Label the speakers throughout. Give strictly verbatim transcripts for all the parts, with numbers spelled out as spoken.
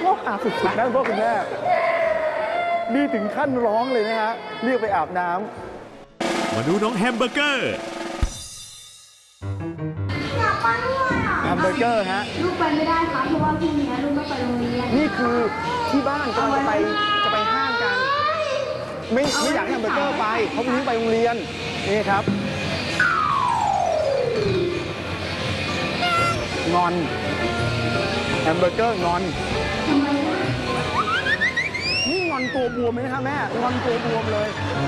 Speaker 1: หาสุดๆนะพ่อคุณแม่มีถึงขั้นร้องเลยนะฮะเรียกไปอาบน้ำ
Speaker 2: มาดูน้องแฮมเบอร์เกอร์
Speaker 1: แฮมเบอร์เกอร์ฮะ
Speaker 3: ลูกไปไม่ได้ค่ะเพราะว่าพรุ่งนี้ลูกไม่ไปโรงเรียน
Speaker 1: นี่คือที่บ้านกำลังจะไปจะไปห้างกันไม่ไม่อยากให้แฮมเบอร์เกอร์ไปเพราะพรุ่งนี้ไปโรงเรียนนี่ครับงอนแฮมเบอร์เกอร์งอนนี่งอนตัวบวมเลยนะคะแม่งอนตัวบวมเลย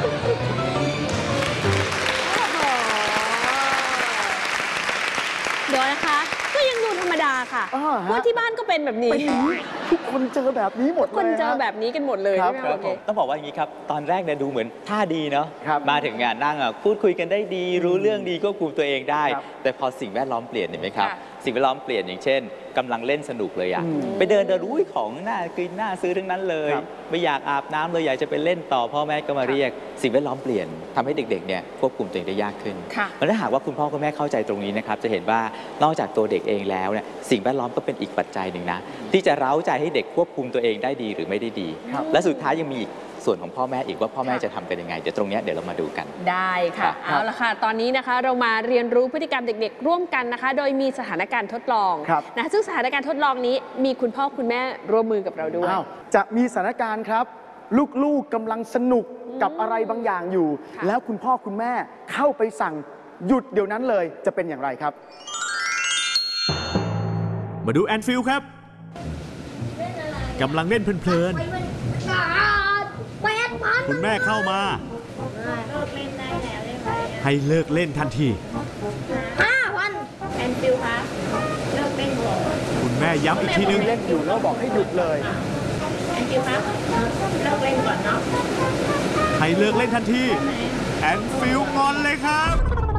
Speaker 4: เดี๋ยวนะคะก็ยังดูธรรมดาค่ะเพราะที่บ้านก็เป็นแบบนี้
Speaker 1: ทุกคนเจอแบบนี้หมดเลย
Speaker 4: คนเจอแบบนี้กันหมดเลย
Speaker 1: ครับ
Speaker 5: ต้องบอกว่าอย่างนี้ครับตอนแรกเนี่ยดูเหมือนท่าดีเนาะ
Speaker 1: ครับ
Speaker 5: มาถึงงานนั่งอ่ะพูดคุยกันได้ดีรู้เรื่องดีควบคุมตัวเองได้ แต่พอสิ่งแวดล้อมเปลี่ยนเห็นไหมครับสิ่งแวดล้อมเปลี่ยนอย่างเช่นกำลังเล่นสนุกเลยอ่ะไปเดินเดินรู้ของน่ากินน่าซื้อทั้งนั้นเลยไม่อยากอาบน้ำเลยอยากจะไปเล่นต่อพ่อแม่ก็มาเรียกสิ่งแวดล้อมเปลี่ยนทำให้เด็กๆเนี่ยควบคุมตัวเองได้ยากขึ้นแล้วถ้าหากว่าคุณพ่อคุณแม่เข้าใจตรงนี้นะครับจะเห็นว่านอกจากตัวเด็กเองแล้วเนี่ยสิ่งแวดล้อมก็เป็นอีกปัจจัยหนึ่งนะที่จะเร้าใจให้เด็กควบคุมตัวเองได้ดีหรือไม่ได้ดีและสุดท้ายยังมีอีกส่วนของพ่อแม่อีกว่าพ่อแม่จะทำกันยังไงเดี๋ยวตรงนี้เดี๋ยวเรามาดูกัน
Speaker 4: ได้ค่ะเอาละค่ะตอนนี้นะคะเรามาเรียนรู้พฤติกรรมเด็กๆร่วมกันนะคะโดยมีสถานการณ์ทดลองนะซึ่งสถานการณ์ทดลองนี้มีคุณพ่อคุณแม่ร่วมมือกับเราด้วย
Speaker 1: จะมีสถานการณ์ครับลูกๆกำลังสนุกกับอะไรบางอย่างอยู่แล้วคุณพ่อคุณแม่เข้าไปสั่งหยุดเดี๋ยวนั้นเลยจะเป็นอย่างไรครับ
Speaker 2: มาดูแอนฟิลครับกำลังเล่นเพลินๆคุณแม่เข้ามาให้เลิกเล่นทันที
Speaker 3: ห้าวันแอนฟิลครับเลิกเล่นก่อน
Speaker 2: คุณแม่ย้ำอีกทีนึง
Speaker 1: เล่นอยู่แล้วบอกให้หยุดเลย
Speaker 3: แอนฟิลครับเลิกเล่นก่อนเนาะ
Speaker 2: ให้เลิกเล่นทันทีแอนฟิลงอนเลยครับ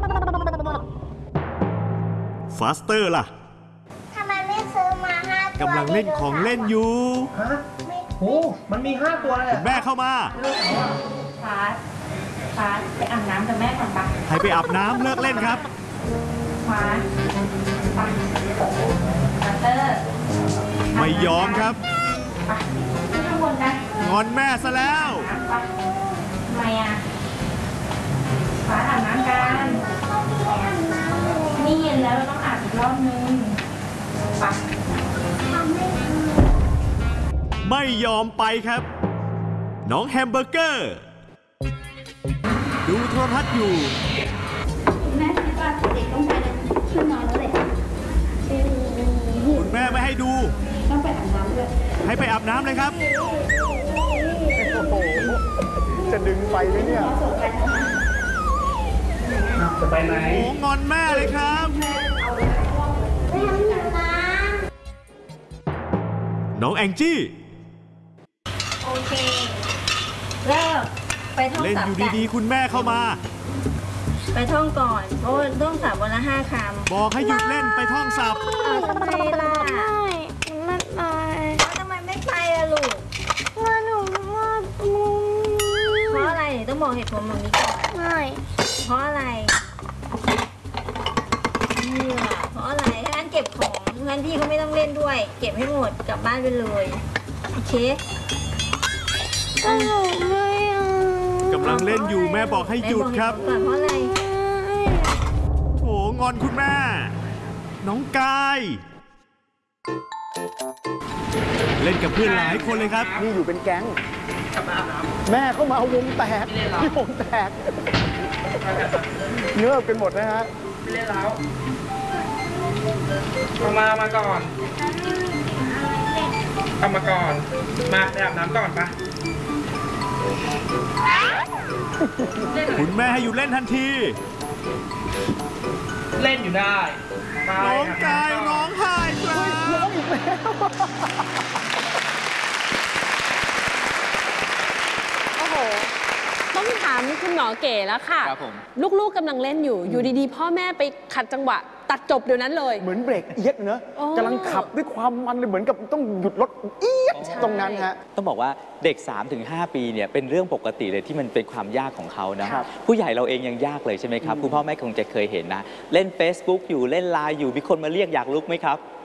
Speaker 2: ฟาสเตอร์ล่ะ
Speaker 3: ทำไมไม่ซื้อมาห้าตัว
Speaker 2: กำลังเล่นของเล่นอยู่
Speaker 1: ฮะโอ้มันมีห้าตัวเลย
Speaker 2: คุณแม่เข้ามา
Speaker 3: ฟาสฟาสไปอาบน้ำกับแม่ก่อนปะ
Speaker 2: ให้ไปอาบน้ำเลิกเล่นครับ
Speaker 3: ฟาสฟาสเตอร์
Speaker 2: ไม่ยอมครับ
Speaker 3: ข้างบนกัน
Speaker 2: งอนแม่ซะแล้ว
Speaker 3: ทำไมอ่ะฟาสอาบน้ำกันนี่เย็นแล้วเราต้องอาบอีกรอบนึงปะ
Speaker 2: ไม่ยอมไปครับน้องแฮมเบอร์เกอร์ดูโทรทัศน์อยู่
Speaker 3: แม่คิดว่าเด็กต้องไปขึ้นนอนแล้วเลย
Speaker 2: คุณแม่ไม่ให้ดู
Speaker 3: ต้องไปอาบน้ำเลย
Speaker 2: ให้ไปอาบน้ำเลยครับ
Speaker 1: โอ้โหจะดึงไปไหมเนี่ยจะไปไหน
Speaker 2: โอ้งอนแม่เลยครับน้องแองจี้
Speaker 3: โอเคเลิกไปท่อง
Speaker 2: เล่นอยู่ดีๆคุณแม่เข้ามา
Speaker 3: ไปท่องก่อนเพราะต้องสับวันละห้าคำ
Speaker 2: บอกให้หยุดเล่นไปท่องสับ
Speaker 3: ทำไมล่ะไม่ไปแล้วทำไมไม่ไปอะลูกว่าหนูว่าเพราะอะไรต้องบอกเหตุผลแบบนี้ก่อนไม่เพราะอะไรเนี่ยเพราะอะไรถ้างั้นเก็บของงั้นพี่เขาไม่ต้องเล่นด้วยเก็บให้หมดกลับบ้านไปเลยโอเค
Speaker 2: กำลังเล่นอยู่แม่บอกให้หยุดครับ
Speaker 3: เพราะอะไร
Speaker 2: โอ้งอนคุณแม่น้องกายเล่นกับเพื่อนหลายคนเลยครับ
Speaker 1: นี่อยู่เป็นแก๊งแม่เข้ามาวงแตกที่วงแตกเงือบกันหมดนะฮะ
Speaker 6: ไม่เล่นแล้วเอามามาก่อนเอามาก่อนมาไปอาบน้ำก่อนปะ
Speaker 2: คุณแม่ให้หยุดเล่นทันที
Speaker 6: เล่นอยู่ได้
Speaker 2: น้องกายร้องไห้ครับ
Speaker 4: โอ้โหต้องถามคุณหมอเก๋แล้วค่ะลูกๆกำลังเล่นอยู่อยู่ดีๆพ่อแม่ไปขัดจังหวะตัดจบเดี๋ยวนั้นเลย
Speaker 1: เหมือนเบรกเอียดเนอะกำลังขับด้วยความมันเลยเหมือนกับต้องหยุดรถเอียดตรงนั้นฮะ
Speaker 5: ต้องบอกว่าเด็ก สามถึงห้า ปีเนี่ยเป็นเรื่องปกติเลยที่มันเป็นความยากของเขานะผู้ใหญ่เราเองยังยากเลยใช่ไหมครับคุณพ่อแม่คงจะเคยเห็นนะเล่น Facebook อยู่เล่นไลน์อยู่มีคนมาเรียกอยากลุกไหมครับ